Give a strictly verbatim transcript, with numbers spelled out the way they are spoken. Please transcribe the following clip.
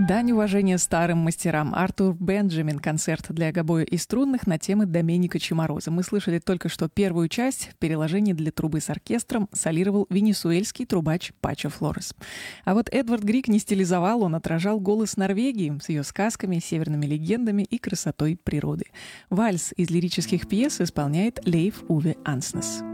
Дань уважения старым мастерам. Артур Бенджамин. Концерт для гобоя и струнных на темы Доменико Чимороза. Мы слышали только что первую часть. В переложении для трубы с оркестром солировал венесуэльский трубач Пачо Флорес. А вот Эдвард Грик не стилизовал, он отражал голос Норвегии с ее сказками, северными легендами и красотой природы. Вальс из лирических пьес исполняет Лейф Уве Анснес.